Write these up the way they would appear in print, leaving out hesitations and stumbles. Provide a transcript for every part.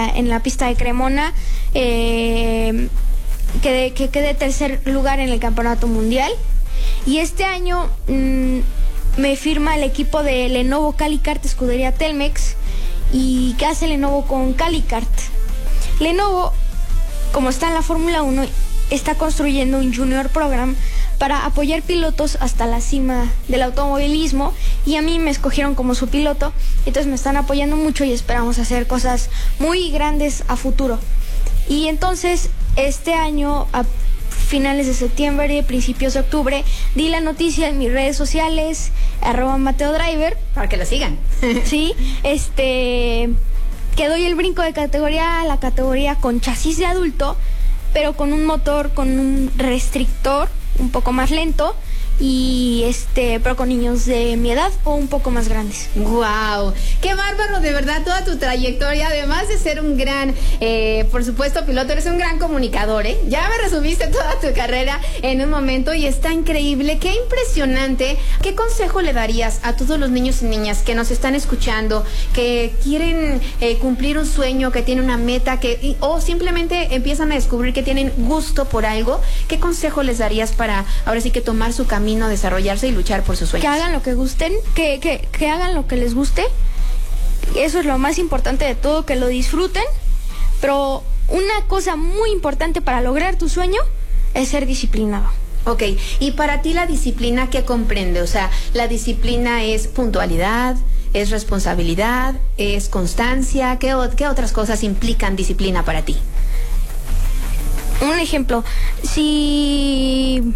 en la pista de Cremona, que quedé tercer lugar en el campeonato mundial. Y este año me firma el equipo de Lenovo Calicart, escudería Telmex. ¿Y qué hace Lenovo con Calicart? Lenovo, como está en la Fórmula 1, está construyendo un Junior Program para apoyar pilotos hasta la cima del automovilismo, y a mí me escogieron como su piloto. Entonces me están apoyando mucho y esperamos hacer cosas muy grandes a futuro. Y entonces este año, a finales de septiembre, principios de octubre, di la noticia en mis redes sociales, @MateoDriver, para que lo sigan. Sí, que doy el brinco de categoría a la categoría con chasis de adulto, pero con un motor, con un restrictor un poco más lento, y pero con niños de mi edad o un poco más grandes. ¡Wow! ¡Qué bárbaro! De verdad, toda tu trayectoria, además de ser un gran, por supuesto, piloto, eres un gran comunicador, ¿eh? Ya me resumiste toda tu carrera en un momento y está increíble. ¡Qué impresionante! ¿Qué consejo le darías a todos los niños y niñas que nos están escuchando, que quieren cumplir un sueño, que tienen una meta, o simplemente empiezan a descubrir que tienen gusto por algo? ¿Qué consejo les darías para, ahora sí, que tomar su camino, desarrollarse y luchar por sus sueños? Que hagan lo que gusten, que hagan lo que les guste. Eso es lo más importante de todo, que lo disfruten. Pero una cosa muy importante para lograr tu sueño es ser disciplinado. Ok, y para ti la disciplina, ¿qué comprende? O sea, la disciplina es puntualidad, es responsabilidad, es constancia. ¿Qué otras cosas implican disciplina para ti? Un ejemplo, si,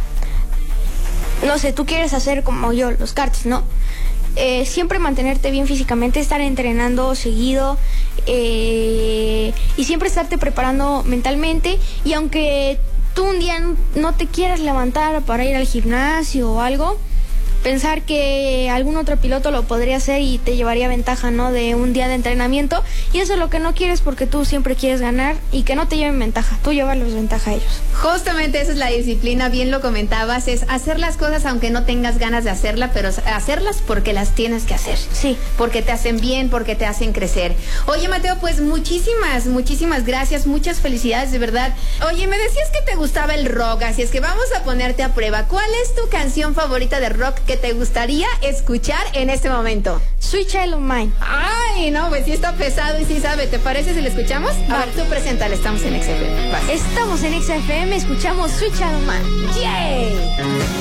no sé, tú quieres hacer como yo, los karts, ¿no? Siempre mantenerte bien físicamente, estar entrenando seguido, y siempre estarte preparando mentalmente. Y aunque tú un día no te quieras levantar para ir al gimnasio o algo, pensar que algún otro piloto lo podría hacer y te llevaría ventaja, ¿no?, de un día de entrenamiento. Y eso es lo que no quieres, porque tú siempre quieres ganar, y que no te lleven ventaja, tú llevarlos ventaja a ellos. Justamente esa es la disciplina, bien lo comentabas, es hacer las cosas aunque no tengas ganas de hacerla, pero hacerlas porque las tienes que hacer. Sí. Porque te hacen bien, porque te hacen crecer. Oye, Mateo, pues muchísimas gracias, muchas felicidades, de verdad. Oye, me decías que te gustaba el rock, así es que vamos a ponerte a prueba. ¿Cuál es tu canción favorita de rock que te gustaría escuchar en este momento? Sweet Child of Mine. Ay, no, pues sí está pesado y sí sabe. ¿Te parece si lo escuchamos? A ver, tú preséntale, estamos en XFM. Estamos en XFM, escuchamos Sweet Child of Mine. ¡Yay!